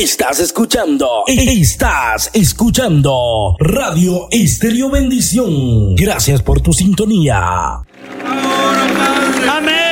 Estás escuchando Radio Estéreo Bendición. Gracias por tu sintonía. Amén.